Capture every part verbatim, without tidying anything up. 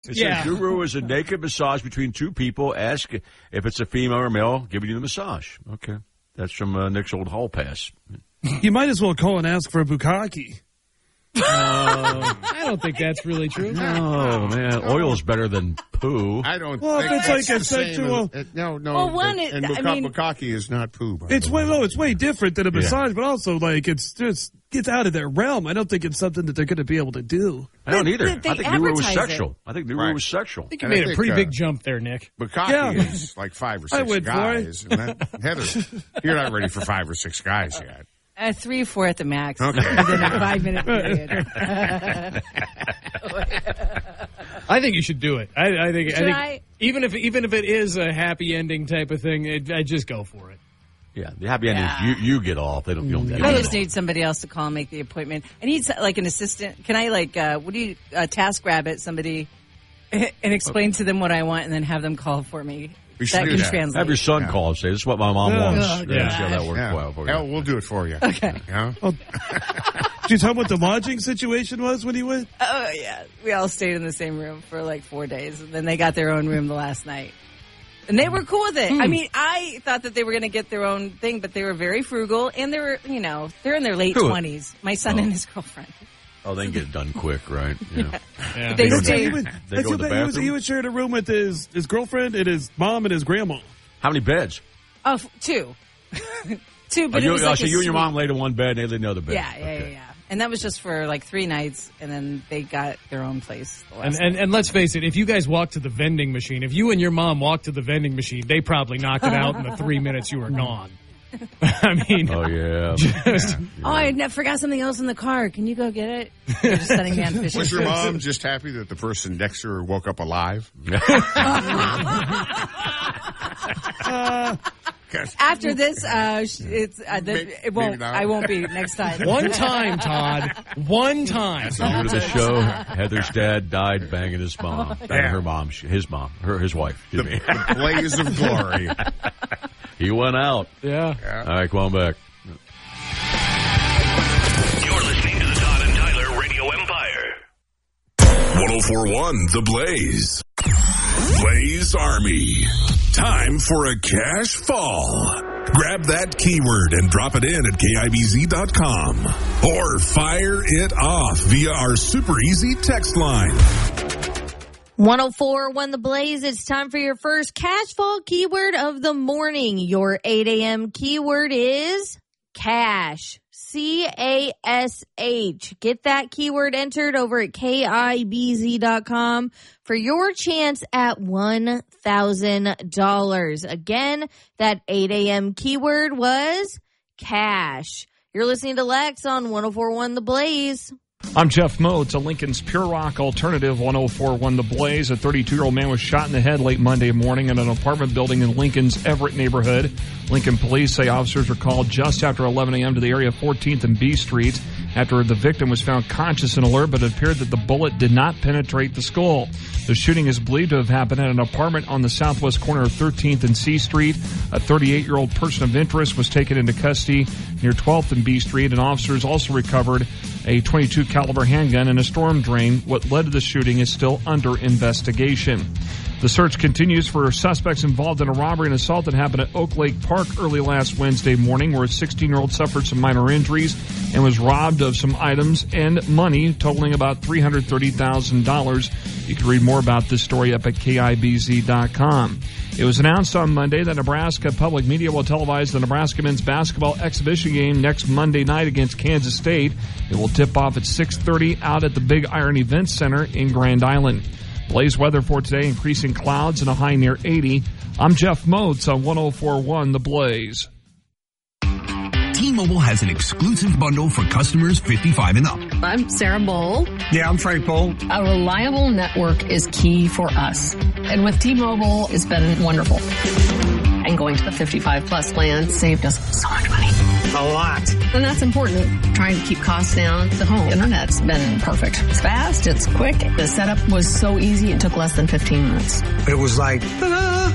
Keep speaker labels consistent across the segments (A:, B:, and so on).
A: It
B: Yeah.
A: says Guru is a naked massage between two people. Ask if it's a female or male giving you the massage. Okay. That's from uh, Nick's old hall pass.
C: You might as well call and ask for a bukkake.
B: Uh, I don't think that's really true.
A: Oh, man. Oil's better than poo.
D: I don't
C: Well,
D: think
C: it's
D: that's
C: like a
D: the same
C: sexual-
D: as- uh, no, no.
E: Well, one,
D: and,
E: it-
D: and
E: I
D: bukkake,
E: mean-
D: bukkake is not poo. By
C: It's
D: the
C: way
D: way.
C: no, it's way different than a
A: Yeah.
C: massage, but also like it's just gets out of their realm. I don't think it's something that they're going to be able to do.
A: I don't either.
E: They- they
A: I think Guru was
E: advertise it.
A: sexual. I think Guru
D: Right.
A: was sexual.
B: I think you
D: And I
B: made a
D: think,
B: pretty
D: uh,
B: big jump there, Nick.
D: Bukkake
C: Yeah.
D: is like five or
C: I
D: six
C: went for it.
D: guys. And that, Heather, you're not ready for five or six guys yet.
E: Uh, three, four at the max.
D: Okay.
E: Within a five-minute period.
B: I think you should do it. I, I think. I
E: Should
B: think
E: I?
B: even if even if it is a happy ending type of thing, it, I just go for it.
A: Yeah, the happy ending
E: Yeah.
A: is you, you get off. They don't, you don't get
E: I
A: off.
E: just need somebody else to call and make the appointment. I need like an assistant. Can I like, uh, what do you, uh, task rabbit somebody and explain to them what I want and then have them call for me?
D: We should
E: That
D: do
E: can
D: that.
E: translate.
A: Have your son
D: Yeah.
A: call and say, this is what my mom
C: Yeah.
A: wants.
E: Oh,
A: Yeah, see how that
E: gosh.
A: works
D: Yeah.
A: well for you.
D: Hell, we'll do it for you.
E: Okay.
D: Yeah?
C: Did you tell him what the lodging situation was when he went?
E: Oh, yeah. We all stayed in the same room for like four days. And then they got their own room the last night. And they were cool with it. I mean, I thought that they were going to get their own thing, but they were very frugal. And they were, you know, they're in their late
A: Who?
E: twenties. My son
A: Oh.
E: and his girlfriend.
A: Oh, they can get it done quick, right? Yeah.
B: Yeah.
E: They
A: go
E: stayed.
A: to-
C: He was,
A: They go to the
C: he was,
A: bathroom?
C: he was sharing a room with his, his girlfriend and his mom and his grandma.
A: How many beds?
E: Oh, f- two. two,
A: Oh,
E: but
A: you,
E: it was
A: oh,
E: like
A: so
E: a
A: you and your
E: suite.
A: mom laid in one bed and they laid in the other bed.
E: Yeah, yeah,
A: Okay.
E: yeah, yeah. And that was just for like three nights, and then they got their own place. The
B: And,
E: last
B: and and let's face it, if you guys walked to the vending machine, if you and your mom walked to the vending machine, they probably knocked it out in the three minutes you were gone. I mean,
A: Oh, yeah.
B: just,
E: Oh, I ne- forgot something else in the car. Can you go get it? They're just setting me on fishing.
D: Was your
E: trips.
D: mom just happy that the person next to her woke up alive?
C: Uh,
D: 'Cause-
E: After this, uh, sh- it's uh, the,
D: Maybe-
E: it won't.
D: maybe not.
E: I won't be next time.
B: one time, Todd. One time.
A: New to the show, Heather's dad died banging his mom. Banging
D: Yeah.
A: her mom. She- His mom. Her, his wife.
D: the,
A: Excuse me.
D: the blaze of glory.
A: He went out.
B: Yeah.
A: All right, come on back.
F: You're listening to the Todd and Tyler Radio Empire. ten forty-one The Blaze. Blaze Army. Time for a cash fall. Grab that keyword and drop it in at K I B Z dot com. Or fire it off via our super easy text line.
G: one oh four one The Blaze. It's time for your first cash fall keyword of the morning. Your eight a.m. keyword is cash. C A S H. Get that keyword entered over at K I B Z dot com for your chance at one thousand dollars. Again, that eight a.m. keyword was cash. You're listening to Lex on one oh four one The Blaze.
H: I'm Jeff Moats, a Lincoln's Pure Rock Alternative. One oh four one The Blaze. A thirty-two-year-old man was shot in the head late Monday morning in an apartment building in Lincoln's Everett neighborhood. Lincoln police say officers were called just after eleven a.m. to the area of fourteenth and B Street after the victim was found conscious and alert, but it appeared that the bullet did not penetrate the skull. The shooting is believed to have happened at an apartment on the southwest corner of thirteenth and C Street. A thirty-eight-year-old person of interest was taken into custody near twelfth and B Street, and officers also recovered a twenty-two caliber handgun and a storm drain. What led to the shooting is still under investigation. The search continues for suspects involved in a robbery and assault that happened at Oak Lake Park early last Wednesday morning, where a sixteen-year-old suffered some minor injuries and was robbed of some items and money totaling about three hundred thirty thousand dollars. You can read more about this story up at K I B Z dot com. It was announced on Monday that Nebraska Public Media will televise the Nebraska men's basketball exhibition game next Monday night against Kansas State. It will tip off at six thirty out at the Big Iron Events Center in Grand Island. Blaze weather for today, increasing clouds and a high near eighty. I'm Jeff Moats on one oh four one The Blaze.
I: T-Mobile has an exclusive bundle for customers fifty-five and up.
J: I'm Sarah Bowl.
K: Yeah, I'm Frank Bowl.
J: A reliable network is key for us. And with T-Mobile, it's been wonderful. And going to the fifty-five plus plan saved us so much money.
K: A lot.
J: And that's important. Trying to keep costs down. The home internet's been perfect. It's fast. It's quick. The setup was so easy. It took less than fifteen minutes.
K: It was like, ta-da!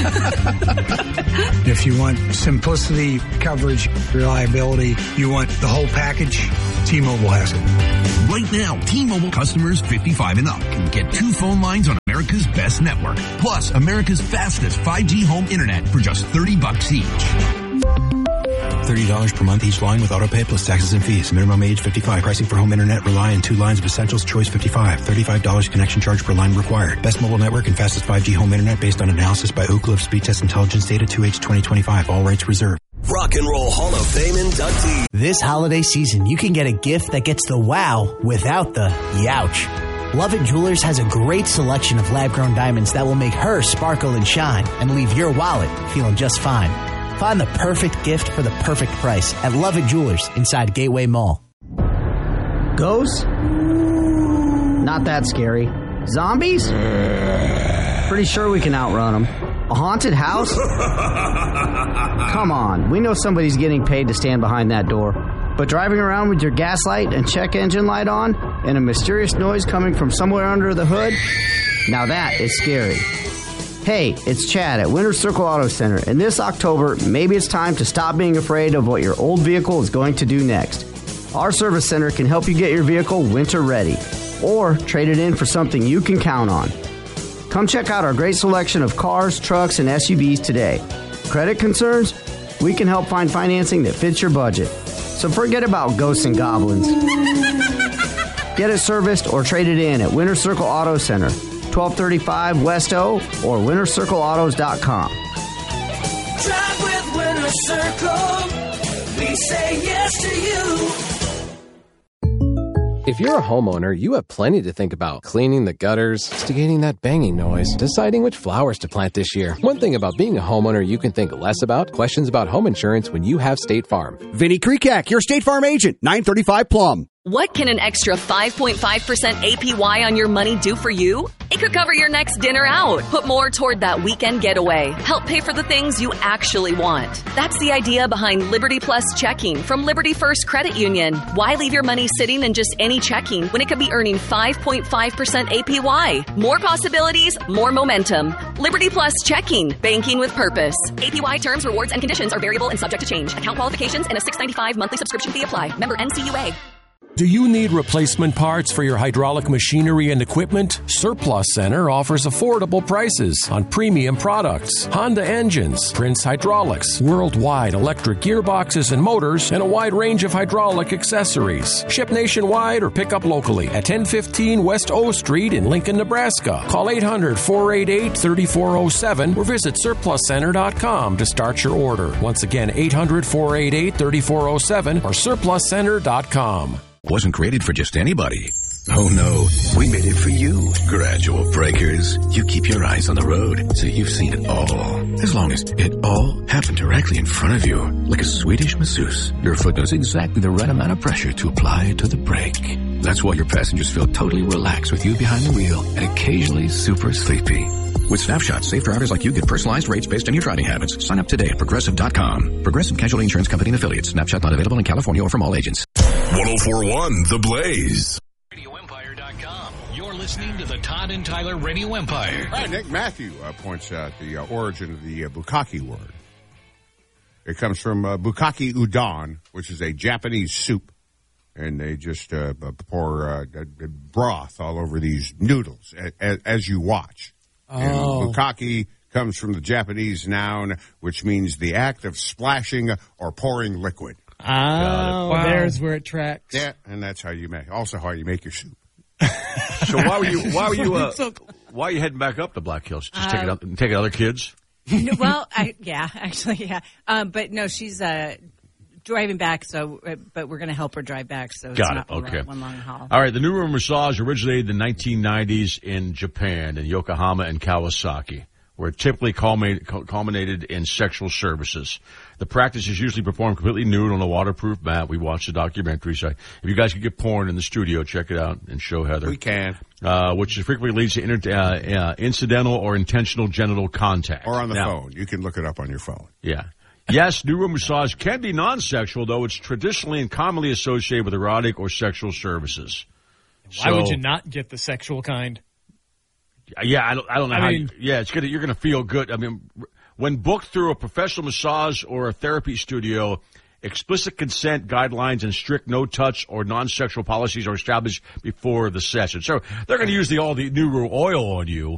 K: If you want simplicity, coverage, reliability, you want the whole package, T-Mobile has it.
I: Right now, T-Mobile customers fifty-five and up can get two phone lines on America's best network, plus America's fastest five G home internet for just thirty bucks each.
L: thirty dollars per month each line with autopay plus taxes and fees. Minimum age fifty-five. Pricing for home internet rely on two lines of Essentials. Choice fifty-five. thirty-five dollars connection charge per line required. Best mobile network and fastest five G home internet based on analysis by Ookla of Speed Test Intelligence data two H twenty twenty-five. All rights reserved.
M: Rock and Roll Hall of Fame inductee.
N: This holiday season, you can get a gift that gets the wow without the youch. Lovett Jewelers has a great selection of lab-grown diamonds that will make her sparkle and shine and leave your wallet feeling just fine. Find the perfect gift for the perfect price at Lovett Jewelers inside Gateway Mall.
O: Ghosts? Not that scary. Zombies? Pretty sure we can outrun them. A haunted house? Come on, we know somebody's getting paid to stand behind that door. But driving around with your gas light and check engine light on and a mysterious noise coming from somewhere under the hood? Now that is scary. Hey, it's Chad at Winter Circle Auto Center, and this October, maybe it's time to stop being afraid of what your old vehicle is going to do next. Our service center can help you get your vehicle winter ready, or trade it in for something you can count on. Come check out our great selection of cars, trucks, and S U Vs today. Credit concerns? We can help find financing that fits your budget. So forget about ghosts and goblins. Get it serviced or trade it in at Winter Circle Auto Center, twelve thirty-five West O or winter circle autos dot com.
P: Drive with Winter Circle. We say yes to you.
Q: If you're a homeowner, you have plenty to think about. Cleaning the gutters, instigating that banging noise, deciding which flowers to plant this year. One thing about being a homeowner you can think less about, questions about home insurance when you have State Farm.
R: Vinny Krekak, your State Farm agent, nine thirty-five Plum.
S: What can an extra five point five percent A P Y on your money do for you? It could cover your next dinner out, put more toward that weekend getaway, help pay for the things you actually want. That's the idea behind Liberty Plus Checking from Liberty First Credit Union. Why leave your money sitting in just any checking when it could be earning five point five percent A P Y? More possibilities, more momentum. Liberty Plus Checking, banking with purpose. A P Y terms, rewards, and conditions are variable and subject to change. Account qualifications and a six dollars and ninety-five cents monthly subscription fee apply. Member N C U A.
T: Do you need replacement parts for your hydraulic machinery and equipment? Surplus Center offers affordable prices on premium products, Honda engines, Prince Hydraulics, worldwide electric gearboxes and motors, and a wide range of hydraulic accessories. Ship nationwide or pick up locally at ten fifteen West O Street in Lincoln, Nebraska. Call eight hundred, four eight eight, three four zero seven or visit surplus center dot com to start your order. Once again, eight hundred, four eight eight, three four zero seven or surplus center dot com.
F: Wasn't created for just anybody. Oh no, we made it for you. Gradual breakers. You keep your eyes on the road, so you've seen it all. As long as it all happened directly in front of you, like a Swedish masseuse, your foot knows exactly the right amount of pressure to apply to the brake. That's why your passengers feel totally relaxed with you behind the wheel and occasionally super sleepy. With Snapshot, safe drivers like you get personalized rates based on your driving habits. Sign up today at Progressive dot com. Progressive Casualty Insurance Company and Affiliates. Snapshot not available in California or from all agents. one oh four point one The Blaze.
U: radio empire dot com. You're listening to the Todd and Tyler Radio Empire.
D: All right, Nick Matthew uh, points out the uh, origin of the uh, bukkake word. It comes from uh, bukkake udon, which is a Japanese soup. And they just uh, pour uh, broth all over these noodles as, as you watch.
C: Oh.
D: And bukkake comes from the Japanese noun, which means the act of splashing or pouring liquid.
B: Oh, wow. There's where it tracks.
D: Yeah, and that's how you make. Also, how you make your soup.
A: So why were you? Why were you? Uh, why are you heading back up to Black Hills? Just take it out, take other kids.
E: No, well, I, yeah, actually, yeah. Um, but no, she's uh, driving back. So, uh, but we're going to help her drive back. So it's
A: Got
E: not
A: it. Okay.
E: one long haul.
A: All right. The New Room Massage originated in the nineteen nineties in Japan, in Yokohama and Kawasaki, where it typically culminated in sexual services. The practice is usually performed completely nude on a waterproof mat. We watched the documentary. So if you guys could get porn in the studio, check it out and show Heather.
D: We can.
A: Uh, which frequently leads to inter- uh, uh, incidental or intentional genital contact.
D: Or on the
A: now,
D: phone. You can look it up on your phone.
A: Yeah. Yes, New Room Massage can be non-sexual, though it's traditionally and commonly associated with erotic or sexual services.
B: Why
A: so,
B: would you not get the sexual kind?
A: Yeah, I don't, I don't know
B: I
A: how.
B: mean,
A: you, yeah, it's gonna. You're gonna feel good. I mean, when booked through a professional massage or a therapy studio, Explicit consent guidelines and strict no-touch or non-sexual policies are established before the session. So they're going to use the all the new oil on you